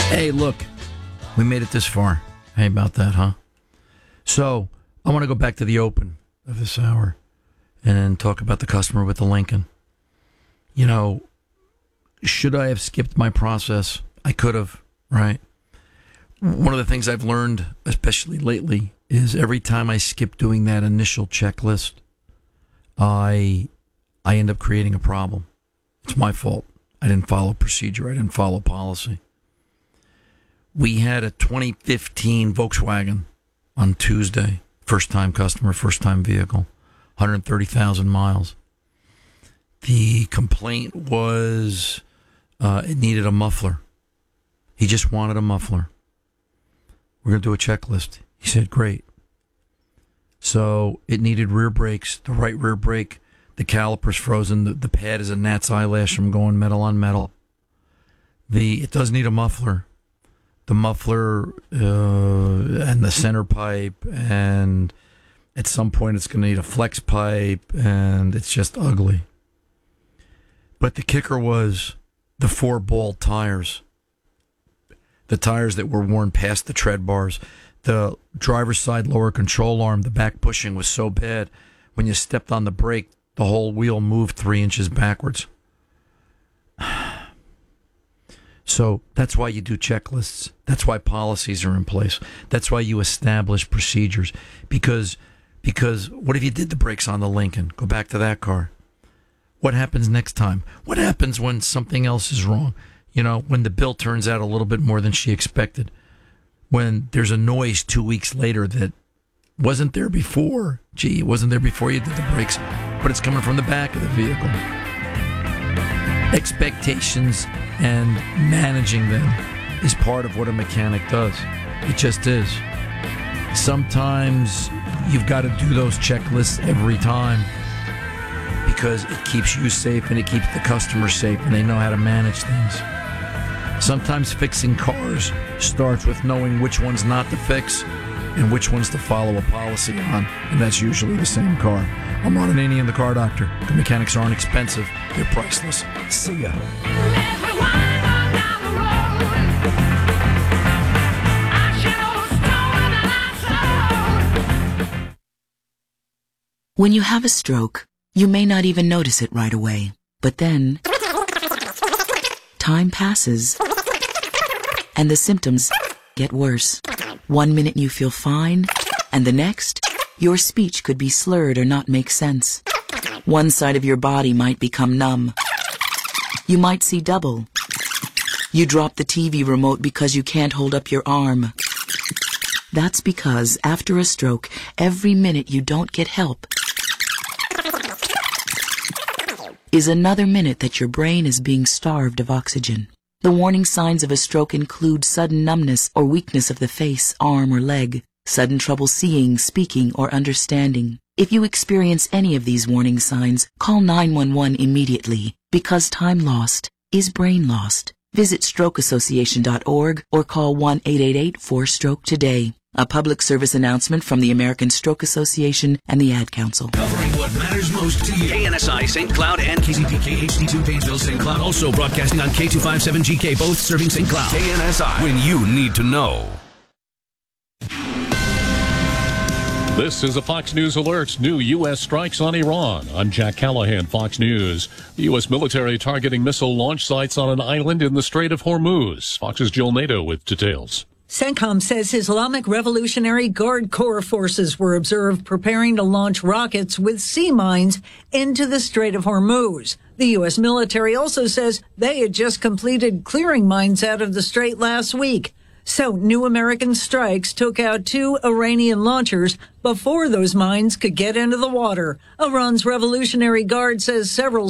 Hey, look, we made it this far. Hey, about that, huh? So, I want to go back to the open of this hour and talk about the customer with the Lincoln. You know, should I have skipped my process? I could have, right? One of the things I've learned, especially lately, is every time I skip doing that initial checklist, I end up creating a problem. It's my fault. I didn't follow procedure. I didn't follow policy. We had a 2015 Volkswagen on Tuesday. First-time customer, first-time vehicle, 130,000 miles. The complaint was it needed a muffler. He just wanted a muffler. We're going to do a checklist. He said, great. So it needed rear brakes, the right rear brake. The caliper's frozen. The pad is a gnat's eyelash from going metal on metal. It does need a muffler. The muffler and the center pipe, and at some point it's going to need a flex pipe, and it's just ugly. But the kicker was the 4-ball tires. The tires that were worn past the tread bars. The driver's side lower control arm, the back pushing was so bad, when you stepped on the brake, the whole wheel moved 3 inches backwards. So that's why you do checklists. That's why policies are in place. That's why you establish procedures. Because what if you did the brakes on the Lincoln? Go back to that car. What happens next time? What happens when something else is wrong? You know, when the bill turns out a little bit more than she expected. When there's a noise 2 weeks later that wasn't there before. Gee, it wasn't there before you did the brakes, but it's coming from the back of the vehicle. Expectations and managing them is part of what a mechanic does. It just is. Sometimes you've got to do those checklists every time because it keeps you safe and it keeps the customer safe and they know how to manage things. Sometimes fixing cars starts with knowing which ones not to fix and which ones to follow a policy on, and that's usually the same car. I'm Ron Ananian, the car doctor. The mechanics aren't expensive. They're priceless. See ya. When you have a stroke, you may not even notice it right away. But then, time passes, and the symptoms get worse. 1 minute you feel fine, and the next, your speech could be slurred or not make sense. One side of your body might become numb. You might see double. You drop the TV remote because you can't hold up your arm. That's because after a stroke, every minute you don't get help is another minute that your brain is being starved of oxygen. The warning signs of a stroke include sudden numbness or weakness of the face, arm, or leg, sudden trouble seeing, speaking, or understanding. If you experience any of these warning signs, call 911 immediately, because time lost is brain lost. Visit strokeassociation.org or call 1-888-4-STROKE today. A public service announcement from the American Stroke Association and the Ad Council. Covering what matters most to you. KNSI St. Cloud and KCPK HD2 Painesville St. Cloud. Also broadcasting on K257GK, both serving St. Cloud. KNSI, when you need to know. This is a Fox News Alert. New U.S. strikes on Iran. I'm Jack Callahan, Fox News. The U.S. military targeting missile launch sites on an island in the Strait of Hormuz. Fox's Jill Nato with details. CENTCOM says Islamic Revolutionary Guard Corps forces were observed preparing to launch rockets with sea mines into the Strait of Hormuz. The U.S. military also says they had just completed clearing mines out of the strait last week. So new American strikes took out 2 Iranian launchers before those mines could get into the water. Iran's Revolutionary Guard says several